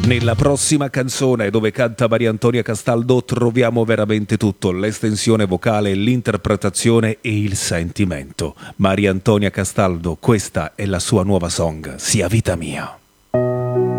Nella prossima canzone dove canta Maria Antonia Castaldo troviamo veramente tutto, l'estensione vocale, l'interpretazione e il sentimento. Maria Antonia Castaldo, questa è la sua nuova song, Sia vita mia.